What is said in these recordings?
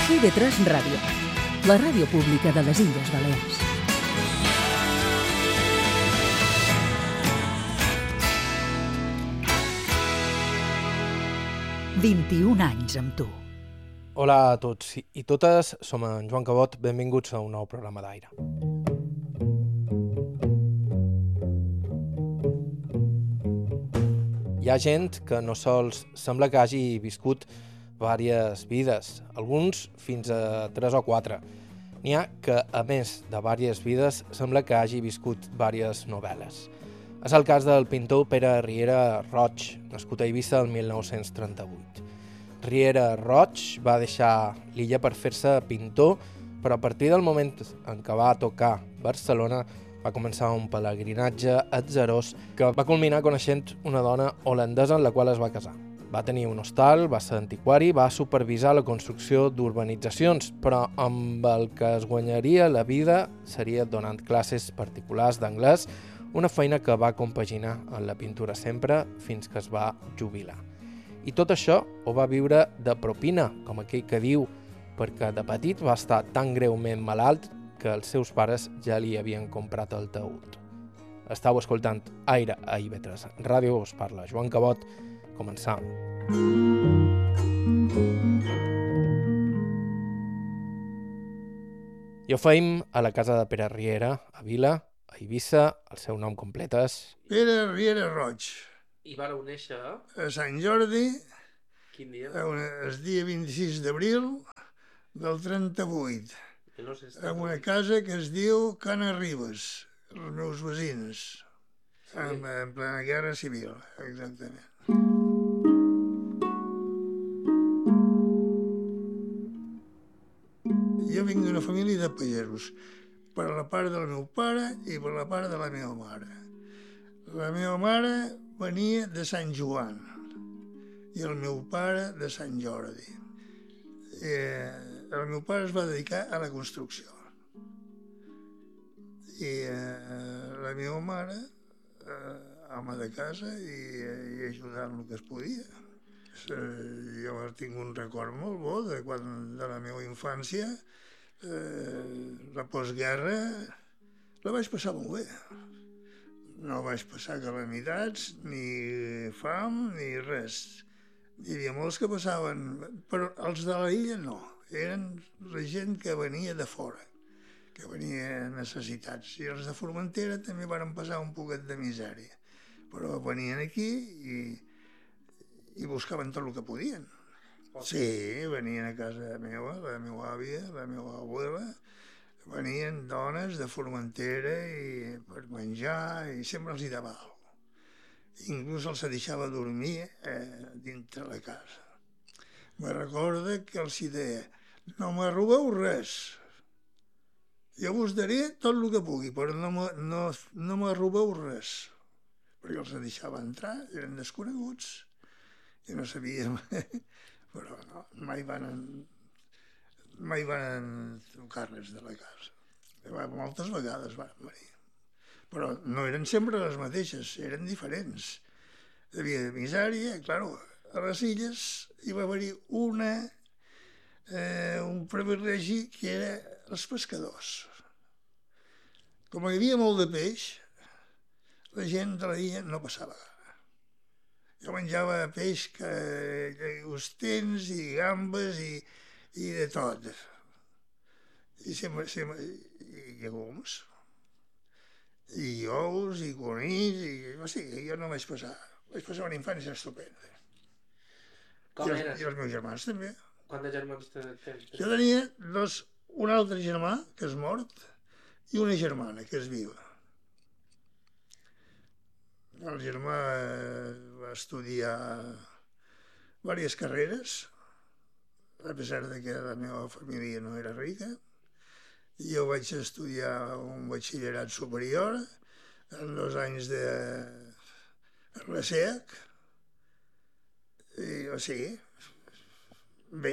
TV3 Ràdio, la ràdio pública de les Illes Balears. «21 anys amb tu». Hola a tots i totes, som en Joan Cabot, benvinguts a un nou programa d'aire. Hi ha gent que no sols sembla que hagi viscut diverses vides, alguns fins a 3 o 4. N'hi ha que, a més de diverses vides, sembla que hagi viscut diverses novel·les. És el cas del pintor Pere Riera Roig, nascut a Eivissa el 1938. Riera Roig va deixar l'illa per fer-se pintor, però a partir del moment en què va tocar Barcelona va començar un pelegrinatge atzerós que va culminar coneixent una dona holandesa en la qual es va casar. Va tenir un hostal, va ser antiquari, va supervisar la construcció d'urbanitzacions, però amb el que es guanyaria la vida seria donant classes particulars d'anglès, una feina que va compaginar en la pintura sempre fins que es va jubilar. I tot això ho va viure de propina, com aquell que diu, perquè de petit va estar tan greument malalt que els seus pares ja li havien comprat el taüt. Estau escoltant Aire a IB3 Ràdio, us parla Joan Cabot. Començam. I ho feim a la casa de Pere Riera, a Vila, a Eivissa. El seu nom complet és... Pere Riera Roig. I vareu néixer a Sant Jordi. Quin dia? El dia 26 d'abril del 38. En una casa que es diu Cana Ribes, els meus veïns, en plena guerra civil, exactament. Jo vinc d'una família de pagesos, per la part del meu pare i per la part de la meva mare. La meva mare venia de Sant Joan i el meu pare de Sant Jordi. El meu pare es va dedicar a la construcció i la meva mare ama de casa i ajudant el que es podia. Jo tinc un record molt bo de la meva infància. La postguerra la vaig passar molt bé. No vaig passar calamitats, ni fam, ni res. Hi havia molts que passaven, però els de la illa no. Eren la gent que venia de fora, que venia necessitats. I els de Formentera també van passar un poquet de misèria. Però venien aquí i buscaven tot el que podien. Sí, venien a casa meva, la meva àvia, la meva abuela, venien dones de Formentera i per menjar i sempre els hi dava alguna cosa. Inclús els deixava dormir dintre la casa. Me recorda que els hi deia: no me robeu res, jo vos daré tot el que pugui, però no me robeu res, perquè els deixava entrar, eren desconeguts i no sabíem, però no, mai van tocar res de la casa. Moltes vegades van venir, però no eren sempre les mateixes, eren diferents. Hi havia misèria, clar, a les illes hi va haver un privilegi que era els pescadors. Com hi havia molt de peix, la gent de l'illa no passava gana. Jo menjava peix, ostens i gambes i de tot. I llegums, i ous, i conills, jo no vaig passar. Vaig passar una infància estupenda. Com eres? I els meus germans també. Quants de germans tens? Jo tenia un altre germà, que és mort, i una germana, que és viva. El germà va estudiar diverses carreres, a pesar de que la meva família no era rica. Jo vaig estudiar un batxillerat superior en 2 anys de RSEC, i o sigui, bé,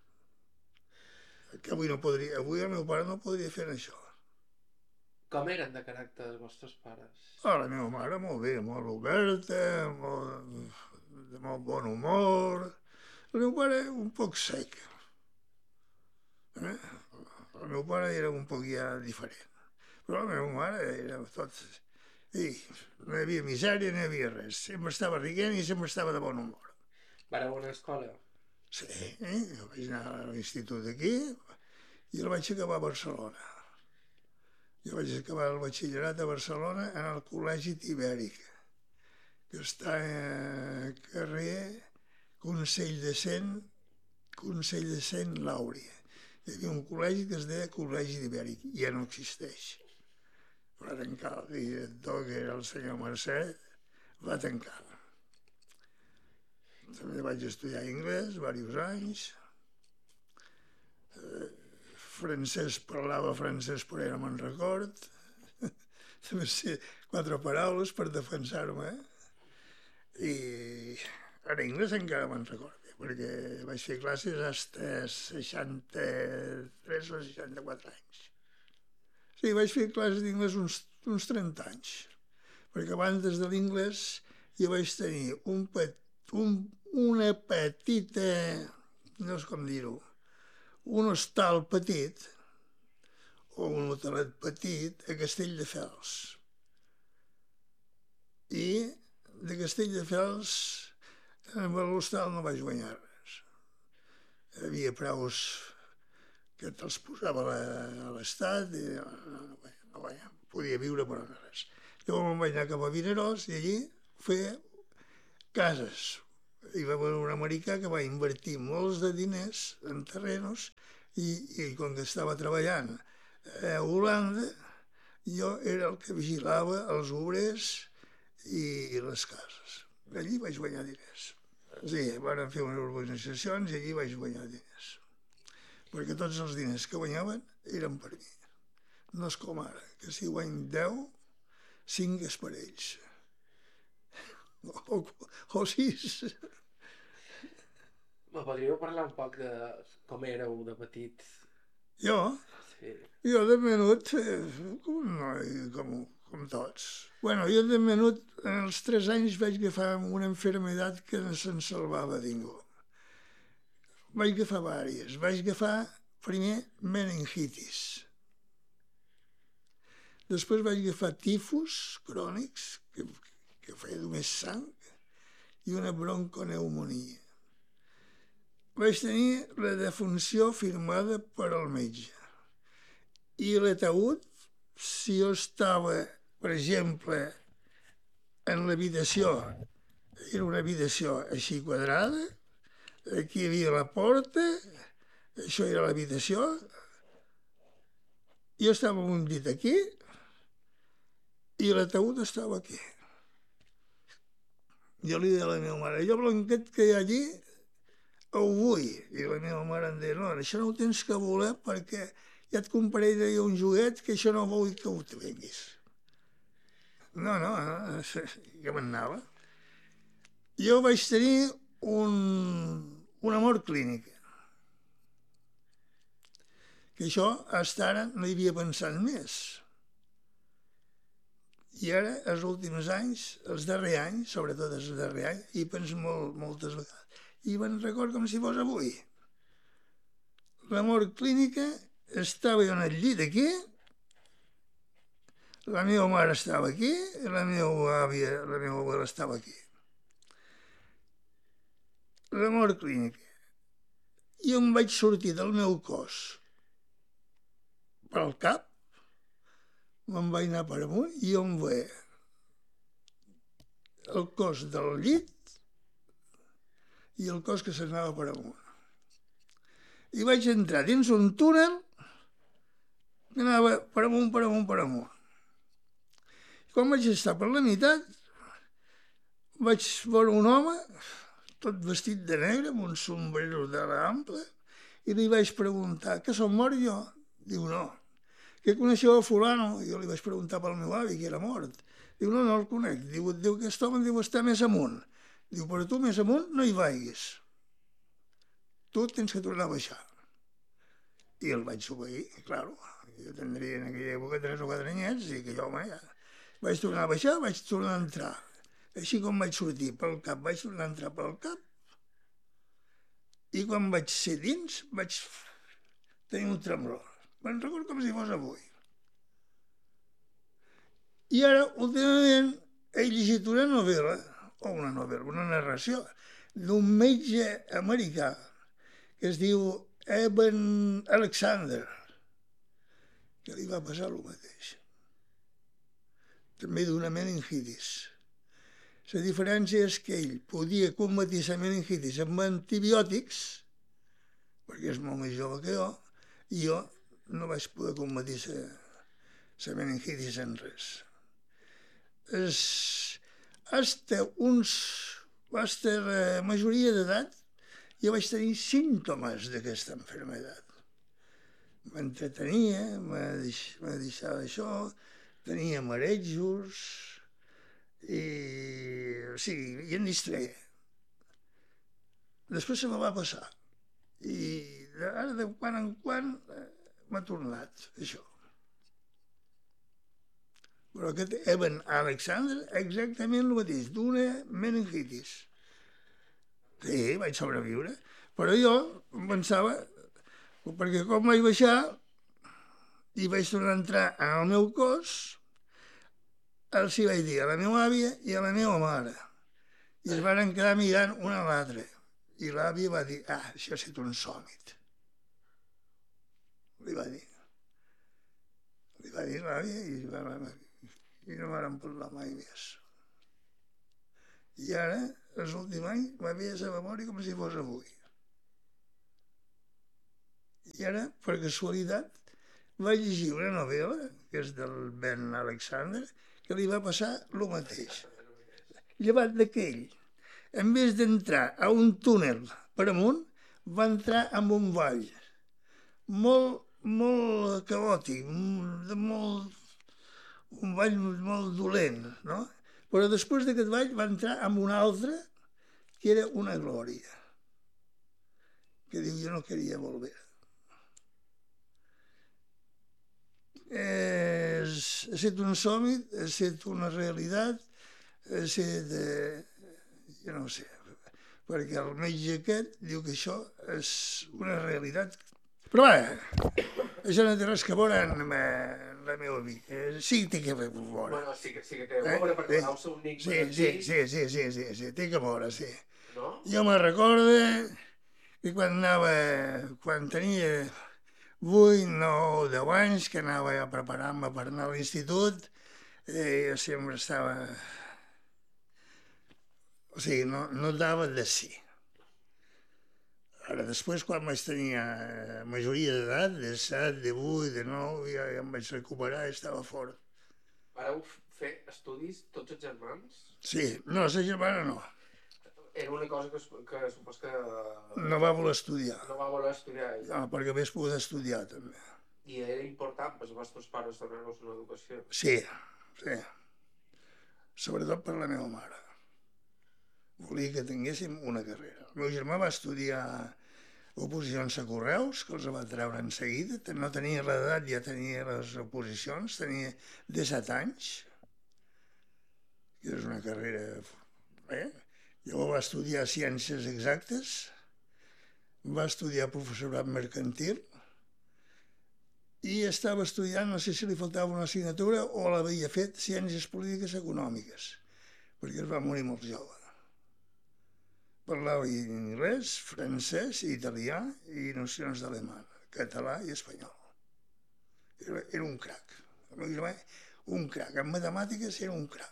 que avui el meu pare no podria fer això. Com eren de caràcter els vostres pares? La meva mare molt bé, molt oberta, de molt bon humor. El meu pare un poc sec. El meu pare era un poc ja diferent, però la meva mare era tot... I no hi havia misèria, no hi havia res. Sempre estava rient i sempre estava de bon humor. Va a una escola? Sí, jo vaig anar a l'institut aquí i el vaig acabar a Barcelona. Jo vaig acabar el batxillerat a Barcelona en el Col·legi Tibèric, que està a carrer Consell de Cent Làuria. Hi havia un col·legi que es deia Col·legi Tibèric, ja no existeix. Va tancar el director, que era el senyor Mercè, va tancar. També vaig estudiar anglès diversos anys. Francès, parlava francès, però ja no me'n record. També sé 4 paraules per defensar-me. I en anglès encara me'n recordo, perquè vaig fer classes fins 63 o 64 anys. Sí, vaig fer classes d'inglès uns 30 anys, perquè abans de l'inglès jo vaig tenir una petita, no sé com dir-ho, un hostal petit, o un hotelet petit, a Castelldefels. I de Castelldefels, amb l'hostal no vaig guanyar res. Hi havia preus que te'ls posava a l'Estat i no podia viure per no res. Llavors me'n vaig anar cap a Vinaròs i allí feia cases. Hi va haver un americà que va invertir molts de diners en terrenos i quan estava treballant a Holanda jo era el que vigilava els obrers i les cases. Allí vaig guanyar diners. Sí, van fer unes urbanitzacions i allí vaig guanyar diners. Perquè tots els diners que guanyaven eren per mi. No és com ara, que si guany 10, 5 és per ells. O 6. Me podríeu parlar un poc de com éreu de petit? Jo? Sí. Jo de menut, un noi com tots. Bueno, jo de menut, als 3 anys vaig agafar una enfermedad que no se'n salvava ningú. Vaig agafar vàries. Vaig agafar primer meningitis. Després vaig agafar tifus crònics, que feia només sang, i una bronconeumonia. Vaig tenir la defunció firmada per al metge. I l'ataúd, si jo estava, per exemple, en l'habitació, era una habitació així quadrada, aquí hi havia la porta, això era l'habitació, jo estava amb un dit aquí i l'ataúd estava aquí. Jo li deia a la meva mare, jo blanquet que hi ha allí ho vull. I la meva mare em deia, no, això no ho tens que voler perquè ja et compraré un joguet que això no vull que ho tinguis. No, jo me'n anava. Jo vaig tenir una mort clínica. Que això, fins ara, no hi havia pensat més. I ara, els últims anys, els darrers anys, sobretot els darrers anys, hi penso moltes vegades. I me'n record com si fos avui. La mort clínica, estava jo en el llit aquí, la meva mare estava aquí, i la meva abuela estava aquí. La mort clínica. Jo em vaig sortir del meu cos pel cap, me'n vaig anar per amunt i jo em veia el cos del llit i el cos que s'anava per amunt. I vaig entrar dins un túnel que anava per amunt. I quan vaig estar per la meitat, vaig veure un home tot vestit de negre, amb un sombrero de l'ample, i li vaig preguntar, que som mort jo? Diu, no. Que coneixeu a fulano? Jo li vaig preguntar pel meu avi, que era mort. Diu, no el conec. Diu, aquest home està més amunt. Diu, però tu més amunt no hi vagis. Tu tens que tornar a baixar. I el vaig obeir, clar. Jo tindria en aquella època 3 o 4 anyets, i que jo, home, ja. Vaig tornar a baixar, vaig tornar a entrar. Així com vaig sortir pel cap, vaig tornar a entrar pel cap, i quan vaig ser dins, vaig tenia un tremolor. Me'n recordo com si fos avui. I ara, últimament, he llegit una novel·la, una narració, d'un metge americà que es diu Eben Alexander, que li va passar el mateix. També d'una meningitis. La diferència és que ell podia combatir la meningitis amb antibiòtics, perquè és molt més jove que jo, i jo no vaig poder combatir la meningitis en res. Hasta la majoria d'edat jo vaig tenir símptomes d'aquesta malaltia. M'entretenia, me deixava això, tenia marejos i em distreia. Després se me va passar i ara de quan en quan m'ha tornat això. Però aquest Eben Alexander, exactament el mateix, d'una meningitis. Sí, vaig sobreviure. Però jo pensava, perquè com vaig baixar i vaig tornar a entrar al meu cos, els hi vaig dir a la meva àvia i a la meva mare. I es van quedar mirant una a l'altra. I l'àvia va dir, això ha estat un sòmit. Li va dir l'àvia i no vàrem parlar mai més. I ara, l'últim any, m'ha vist la memòria com si fos avui. I ara, per casualitat, vaig llegir una novel·la, que és del Ben Alexander, que li va passar el mateix. Llevat d'aquell, en vez d'entrar a un túnel per amunt, va entrar en un vall molt caòtic, un vall molt dolent, no? Però després d'aquest vall va entrar en un altre que era una glòria, que diu, jo no queria volver. Ha estat un somni, ha estat una realitat, ha estat, jo no ho sé, perquè el metge aquest diu que això és una realitat. Però va, això no té res que veure amb la meva vida. Sí que té que veure. Bueno, sí que té que veure, perquè el seu enigma... Sí, té que veure, sí. No? Jo me recordo que quan tenia 8, 9, 10 anys, que anava a preparar-me per anar a l'institut, jo sempre estava... O sigui, no dava de sí. Ara, després, quan vaig tenir majoria d'edat, de 7, de 8, de 9, ja em vaig recuperar i estava fort. Vareu fer estudis tots els germans? Sí, no, la germana no. Era una cosa que supos que... No va voler estudiar. No va voler estudiar ella. No, perquè hagués pogut estudiar, també. I era important pels vostres pares donar-vos una educació? Sí. Sobretot per la meva mare. Volia que tinguéssim una carrera. El meu germà va estudiar oposicions a correus, que els va treure en seguida. No tenia l'edat, ja tenia les oposicions, tenia 17 anys, que és una carrera... Llavors va estudiar ciències exactes, va estudiar professorat mercantil i estava estudiant, no sé si li faltava una assignatura o l'havia fet, ciències polítiques econòmiques, perquè es va morir molt jove. Parlava anglès, francès, italià i nocions d'alemany, català i espanyol. Era un crac. El meu germà, un crac. En matemàtiques era un crac.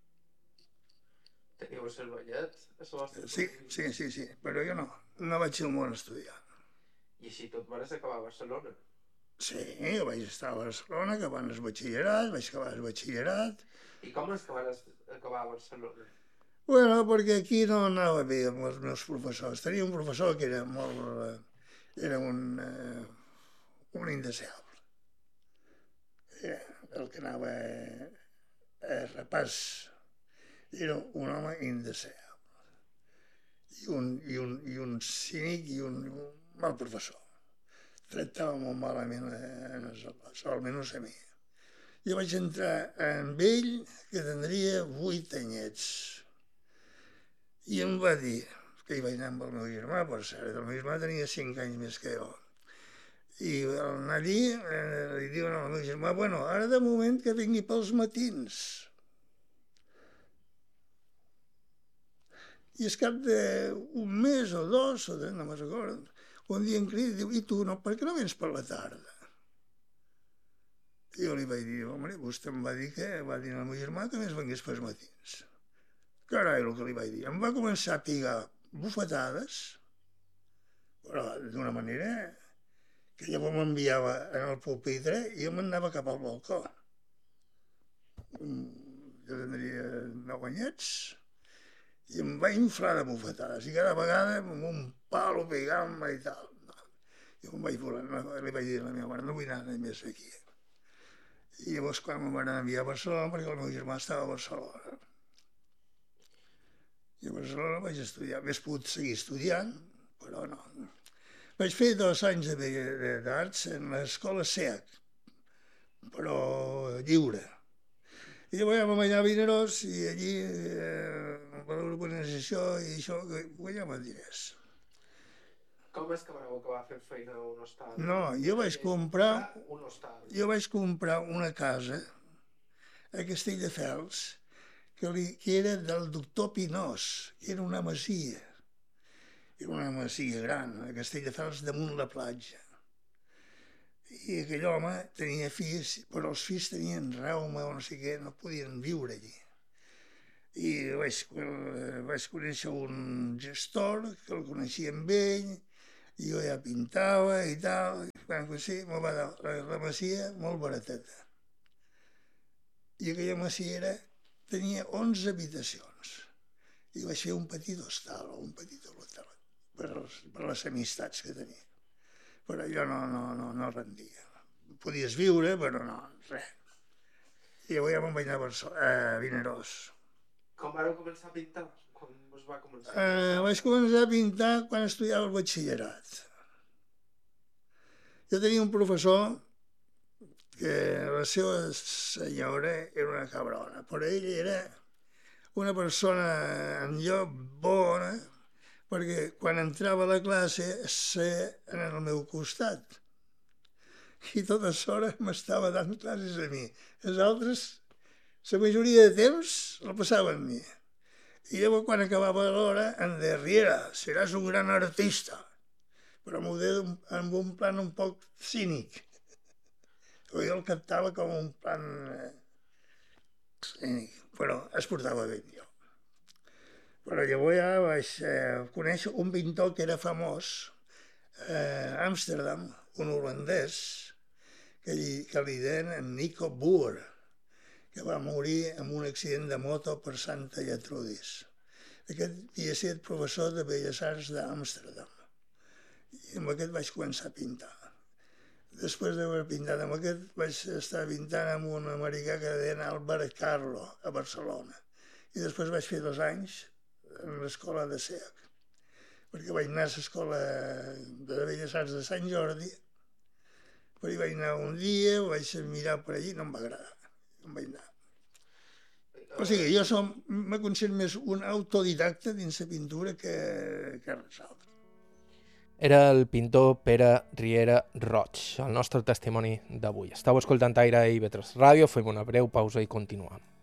Teníeu cervellet a la vostra Sí, però jo no. No vaig al món a estudiar. I així tot vas acabar a Barcelona? Sí, jo vaig estar a Barcelona, acabant el batxillerat, vaig acabar el batxillerat. I com és que vas acabar a Barcelona? Bueno, perquè aquí no anava bé amb els meus professors. Tenia un professor que era molt... era un indeseable. Era el que anava a repàs. Era un home indeseable. I un cínic i un mal professor. Tractava molt malament en els alumnes, almenys a mi. Jo vaig entrar amb ell, que tindria 8 anyets. I em va dir, que hi vaig anar amb el meu germà, per cert, el meu germà tenia 5 anys més que jo, I al anar allí li diuen al meu germà, bueno, ara de moment que vingui pels matins. I al cap d'un mes o dos, o no me'n recordo, un dia em crida i diu, i tu, no, per què no vens per la tarda? I jo li vaig dir, home, vostè em va dir al meu germà que més vengués pels matins. Carai, el que li vaig dir. Em va començar a pigar bufetades, però d'una manera que llavors m'enviava en el pupitre i jo m'anava cap al balcó. Jo tindria 9 anyets i em va inflar de bufetades i cada vegada amb un palo pegant-me i tal. Jo em vaig voler, li vaig dir a la meva mare, no vull anar més aquí. I llavors quan em van enviar a Barcelona, perquè el meu germà estava a Barcelona. I a Barcelona vaig estudiar, hauria pogut seguir estudiant, però no. Vaig fer 2 anys d'arts en l'escola SEAC, però lliure. I llavors ja vam anar a Vinaròs i allí, per l'urbanització i això, guanyàvem diners. Com és que vareu acabar fent feina a un hostal? No, jo vaig comprar una casa a Castelldefels que era del doctor Pinós, que era una masia. Era una masia gran, a Castelldefels, damunt la platja. I aquell home tenia fills, però els fills tenien reuma o no sé què, no podien viure allí. I vaig conèixer un gestor, que el coneixia amb ell, i jo ja pintava i tal. Sí, me'l va dar la masia molt barateta. I aquella masia tenia 11 habitacions. I vaig fer un petit hostal o un petit hotel per les amistats que tenia. Però allò no rendia. Podies viure, però no, res. I llavors ja me'n vaig anar a Vinaròs. Com vareu començar a pintar? Com us va començar? Vaig començar a pintar quan estudiava el batxillerat. Jo tenia un professor que la seva senyora era una cabrona, però ell era una persona en lloc bona, perquè quan entrava a la classe en el meu costat. I tota l'hora m'estava dant classes a mi. Els altres, la majoria de temps, la passava amb mi. I llavors, quan acabava l'hora, em deia, Riera, seràs un gran artista. Però m'ho deia amb un plan un poc cínic. Jo el captava com un plan cínic, però es portava bé jo. Però llavors ja vaig conèixer un pintor que era famós a Amsterdam, un holandès, que li deien Nico Boer, que va morir en un accident de moto per Santa Gertrudis. Aquest havia estat professor de Belles Arts d'Amsterdam. I amb aquest vaig començar a pintar. Després d'haver pintat amb aquest, vaig estar pintant amb un americà que deien Albert Carlo, a Barcelona. I després vaig fer 2 anys en l'escola de SEAC, perquè vaig anar a l'escola de Belles Arts de Sant Jordi, però hi vaig anar un dia, ho vaig mirar per allí, no em va agradar, no em vaig anar. O sigui, jo me considero més un autodidacta dins la pintura que res altre. Era el pintor Pere Riera Roig, el nostre testimoni d'avui. Estau escoltant Aire i Vetres Ràdio, fem una breu pausa i continuem.